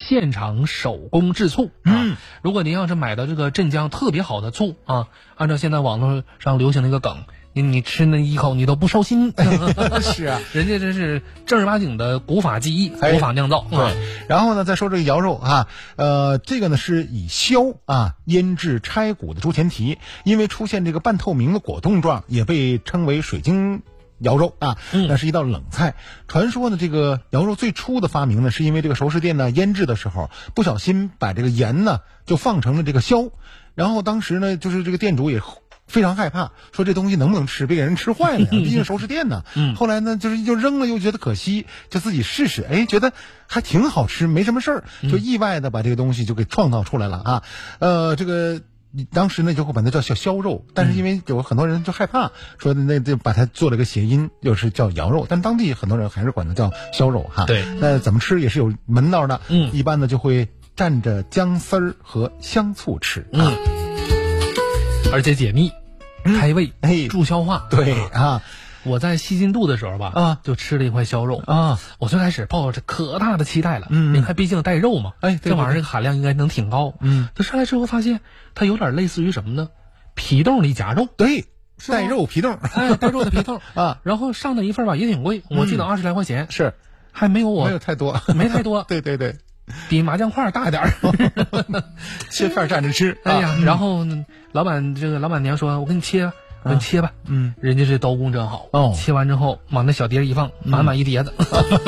现场手工制醋啊。如果您要是买的这个镇江特别好的醋啊，按照现在网络上流行的一个梗，你吃那一口你都不烧心。 是啊， 人家这是正儿八经的古法技艺，古法酿造。 对，然后呢，再说这个肴肉啊，这个呢是以硝啊腌制拆骨的猪前蹄，因为出现这个半透明的果冻状，也被称为水晶肴肉啊，那是一道冷菜。传说呢，这个肴肉最初的发明呢，是因为这个熟食店呢腌制的时候不小心把这个盐呢就放成了这个硝，然后当时呢就是这个店主也非常害怕，说这东西能不能吃，别给人吃坏了呀，毕竟熟食店呢。后来呢，就是又扔了，又觉得可惜，就自己试试，哎，觉得还挺好吃，没什么事儿，就意外的把这个东西就给创造出来了啊。这个当时呢就会把它叫硝肉，但是因为有很多人就害怕，说那就把它做了个谐音，又是叫肴肉，但当地很多人还是管它叫硝肉哈。 对， 那怎么吃也是有门道的。一般呢就会蘸着姜丝儿和香醋吃啊。 而且解腻、开胃、助消化。 对啊， 我在西进度的时候吧，就吃了一块硝肉啊。我最开始抱着可大的期待了，你看毕竟带肉嘛，这玩意儿这个含量应该能挺高。就上来之后发现它有点类似于什么呢？皮冻里夹肉。 对，带肉皮冻， 带肉的皮冻啊。然后上的一份吧也挺贵，我记得20来块钱， 是还没有太多， 没太多。 对对对。 比麻酱块大点儿， 切片蘸着吃。 哎呀，然后老板娘说：“我给你切吧，我给你切吧。”人家这刀工真好，切完之后往那小碟一放，满满一碟子。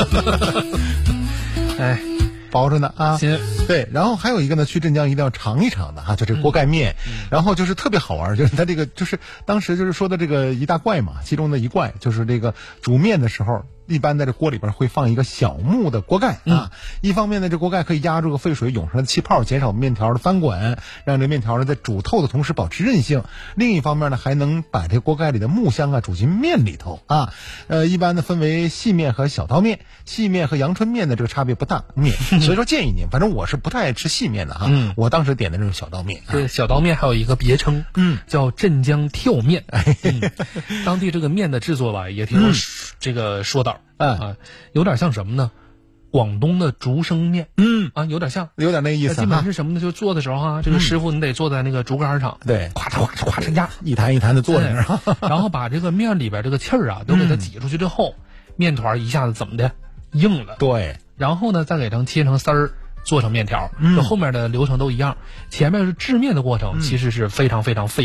哎， 包着呢啊。 行， 对，然后还有一个呢，去镇江一定要尝一尝的哈，就这锅盖面。然后就是特别好玩，就是它这个就是当时就是说的这个一大怪嘛，其中的一怪就是这个煮面的时候。一般在这锅里边会放一个小木的锅盖啊，一方面呢，这锅盖可以压住个沸水涌出来的气泡，减少面条的翻滚，让这面条呢在煮透的同时保持韧性。另一方面呢，还能把这锅盖里的木香啊煮进面里头啊。一般呢分为细面和小刀面，细面和阳春面的这个差别不大，所以说建议您，反正我是不太爱吃细面的哈，我当时点的这种小刀面。 这小刀面还有一个别称，叫镇江跳面。当地这个面的制作吧，也挺有这个说道。有点像什么呢？广东的竹升面，有点像， 有点那个意思。 基本是什么呢？就做的时候这个师傅你得坐在那个竹竿上， 对， 咵嚓咵嚓咵嚓压， 一坛一坛的坐在那儿， 然后把这个面里边这个气儿都给它挤出去之后，面团一下子怎么的硬了？对，然后呢再给它切成丝儿，做成面条。这后面的流程都一样，前面是制面的过程，其实是非常非常费。